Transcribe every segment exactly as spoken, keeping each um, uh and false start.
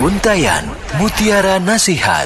Untayan Mutiara Nasihat.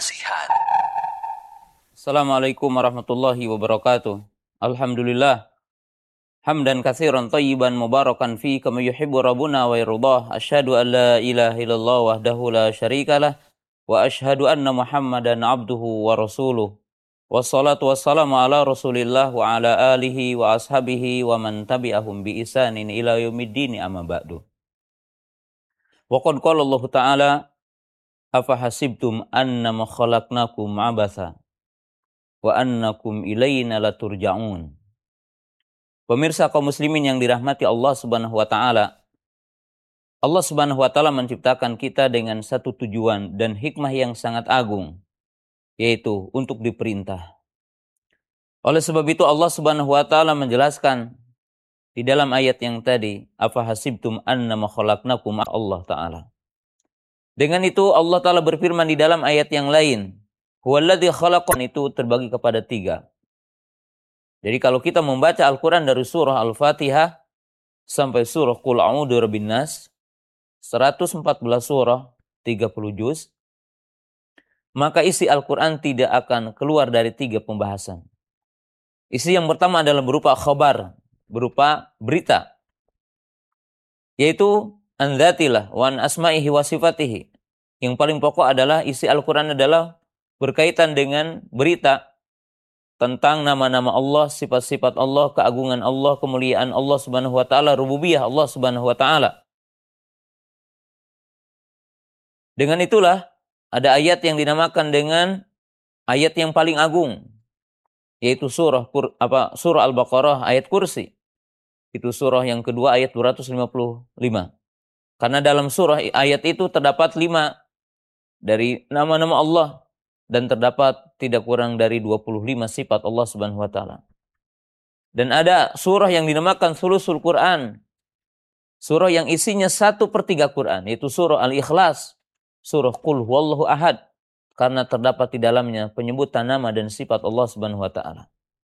Assalamualaikum warahmatullahi wabarakatuh. Alhamdulillah. Hamdan katsiran thayyiban mubarakan fi kama yuhibbu rabbuna wa yardah. Asyhadu an la ilaha illallah wahdahu la syarikalah wa asyhadu anna Muhammadan abduhu wa rasuluh. Wassalatu wassalamu ala Rasulillah wa ala alihi wa ashabihi wa man tabi'ahum bi ihsanin ila yaumiddin, amma ba'du. Wa qad qala Allah Ta'ala, afa hasibtum annama khalaqnakum abatha wa annakum ilaina laturja'un. Pemirsa kaum muslimin yang dirahmati Allah Subhanahu wa taala, Allah Subhanahu wa taala menciptakan kita dengan satu tujuan dan hikmah yang sangat agung, yaitu untuk diperintah. Oleh sebab itu Allah Subhanahu wa taala menjelaskan di dalam ayat yang tadi, afa hasibtum annama khalaqnakum, Allah taala. Dengan itu Allah taala berfirman di dalam ayat yang lain, huwallazi khalaqan, itu terbagi kepada tiga. Jadi kalau kita membaca Al-Quran dari surah Al-Fatihah sampai surah Qul A'udzu Birabbin Nas, seratus empat belas surah, tiga puluh juz, maka isi Al-Quran tidak akan keluar dari tiga pembahasan. Isi yang pertama adalah berupa khabar, berupa berita, yaitu an dzatillah wa an asma'ihi wa sifatihi. Yang paling pokok adalah isi Al-Quran adalah berkaitan dengan berita tentang nama-nama Allah, sifat-sifat Allah, keagungan Allah, kemuliaan Allah Subhanahu wa taala, rububiyah Allah Subhanahu wa taala. Dengan itulah ada ayat yang dinamakan dengan ayat yang paling agung, yaitu surah apa surah Al-Baqarah ayat kursi. Itu surah yang kedua ayat dua ratus lima puluh lima. Karena dalam surah ayat itu terdapat lima dari nama-nama Allah dan terdapat tidak kurang dari dua puluh lima sifat Allah Subhanahu wa taala. Dan ada surah yang dinamakan Sulusul Quran. Surah yang isinya satu per tiga Quran, yaitu surah Al-Ikhlas, surah Qul Huwallahu Ahad, karena terdapat di dalamnya penyebutan nama dan sifat Allah Subhanahu wa taala.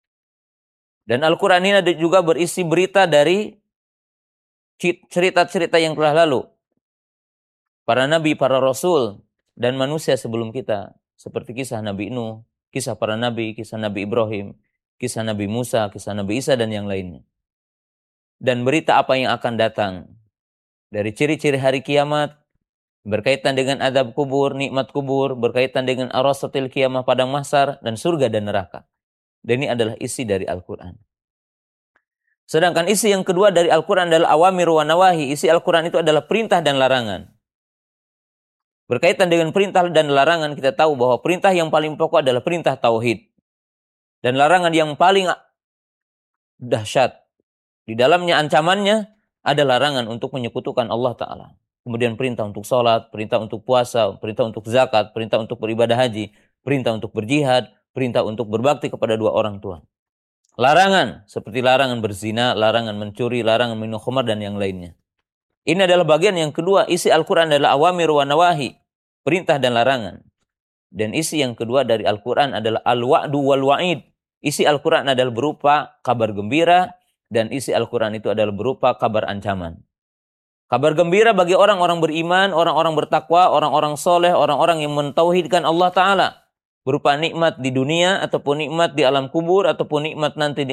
Dan Al-Quran ini juga berisi berita dari cerita-cerita yang telah lalu, para nabi, para rasul, dan manusia sebelum kita. Seperti kisah Nabi Nuh, kisah para nabi, kisah Nabi Ibrahim, kisah Nabi Musa, kisah Nabi Isa, dan yang lainnya. Dan berita apa yang akan datang. Dari ciri-ciri hari kiamat, berkaitan dengan adab kubur, nikmat kubur, berkaitan dengan arasatil kiamah, padang mahsyar, dan surga dan neraka. Dan ini adalah isi dari Al-Quran. Sedangkan isi yang kedua dari Al-Quran adalah awamir wa nawahi. Isi Al-Quran itu adalah perintah dan larangan. Berkaitan dengan perintah dan larangan, kita tahu bahwa perintah yang paling pokok adalah perintah tauhid. Dan larangan yang paling dahsyat, di dalamnya ancamannya ada larangan untuk menyekutukan Allah Ta'ala. Kemudian perintah untuk sholat, perintah untuk puasa, perintah untuk zakat, perintah untuk beribadah haji, perintah untuk berjihad, perintah untuk berbakti kepada dua orang tua. Larangan, seperti larangan berzina, larangan mencuri, larangan minum khamar, dan yang lainnya. Ini adalah bagian yang kedua. Isi Al-Quran adalah awamir wa nawahi, perintah dan larangan. Dan isi yang kedua dari Al-Quran adalah al-wa'du wal wa'id. Isi Al-Quran adalah berupa kabar gembira, dan isi Al-Quran itu adalah berupa kabar ancaman. Kabar gembira bagi orang-orang beriman, orang-orang bertakwa, orang-orang soleh, orang-orang yang mentauhidkan Allah Ta'ala. Berupa nikmat di dunia, ataupun nikmat di alam kubur, ataupun nikmat nanti di